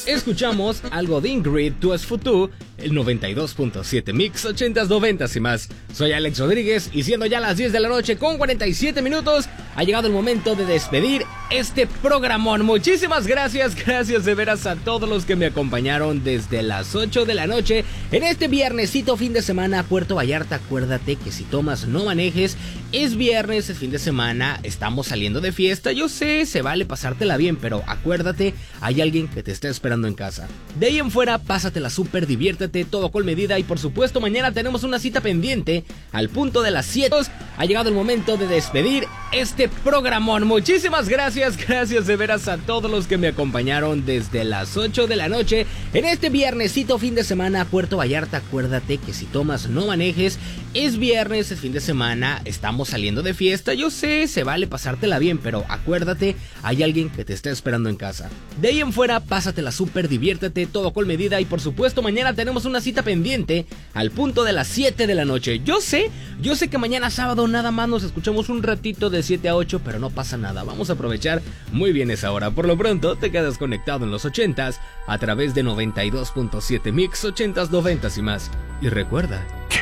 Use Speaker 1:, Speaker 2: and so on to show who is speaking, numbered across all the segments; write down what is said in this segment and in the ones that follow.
Speaker 1: Escuchamos algo de Ingrid, Tu es Futú, el 92.7 Mix, 80s, 90s y más. Soy Alex Rodríguez y siendo ya las 10 de la noche con 47 minutos, ha llegado el momento de despedir este programón. Muchísimas gracias de veras a todos los que me acompañaron desde las 8 de la noche en este viernesito fin de semana. Puerto Vallarta, acuérdate que si tomas no manejes, es viernes, es fin de semana, estamos saliendo de fiesta. Yo sé, se vale pasártela bien, pero acuérdate, hay alguien que te está esperando en casa. De ahí en fuera, pásatela súper, diviértete, todo con medida y por supuesto mañana tenemos una cita pendiente al punto de las 7. Ha llegado el momento de despedir este programón. Muchísimas gracias de veras a todos los que me acompañaron desde las 8 de la noche en este viernesito fin de semana. Puerto Vallarta, acuérdate que si tomas no manejes, es viernes, es fin de semana, estamos saliendo de fiesta. Yo sé, se vale pasártela bien, pero acuérdate, hay alguien que te está esperando en casa. De ahí en fuera, pásatela súper, diviértete, todo con medida y por supuesto mañana tenemos una cita pendiente al punto de las 7 de la noche. Yo sé que mañana sábado nada más nos escuchamos un ratito de 7 a 8, pero no pasa nada, vamos a aprovechar muy bien esa hora. Por lo pronto te quedas conectado en los 80s a través de 92.7 Mix, 80s, 90s y más. Y recuerda,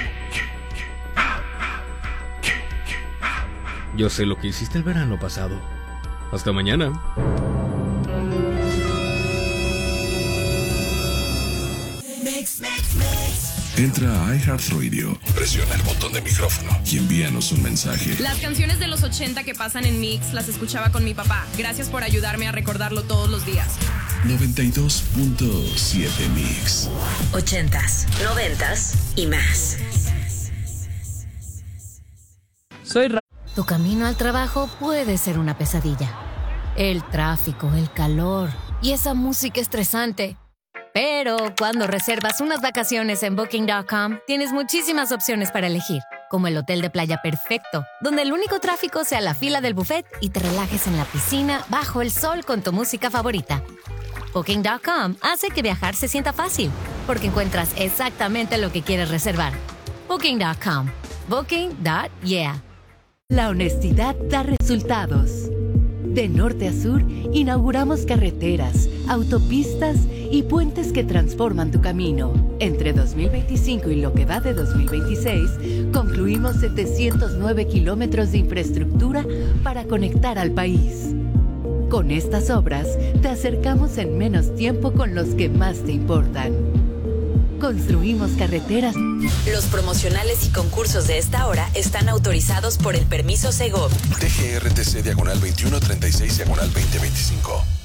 Speaker 1: yo sé lo que hiciste el verano pasado. Hasta mañana.
Speaker 2: Entra a iHeartRadio, presiona el botón de micrófono y envíanos un mensaje.
Speaker 3: Las canciones de los 80 que pasan en Mix las escuchaba con mi papá. Gracias por ayudarme a recordarlo todos los días.
Speaker 2: 92.7 Mix.
Speaker 4: 80s, 90s y más.
Speaker 5: Tu camino al trabajo puede ser una pesadilla. El tráfico, el calor y esa música estresante. Pero cuando reservas unas vacaciones en Booking.com, tienes muchísimas opciones para elegir, como el hotel de playa perfecto, donde el único tráfico sea la fila del buffet y te relajes en la piscina bajo el sol con tu música favorita. Booking.com hace que viajar se sienta fácil, porque encuentras exactamente lo que quieres reservar. Booking.com. Booking.yeah.
Speaker 6: La honestidad da resultados. De norte a sur, inauguramos carreteras, autopistas y puentes que transforman tu camino. Entre 2025 y lo que va de 2026, concluimos 709 kilómetros de infraestructura para conectar al país. Con estas obras, te acercamos en menos tiempo con los que más te importan. Construimos carreteras.
Speaker 4: Los promocionales y concursos de esta hora están autorizados por el permiso Segov.
Speaker 2: TGRTC /2136/2025.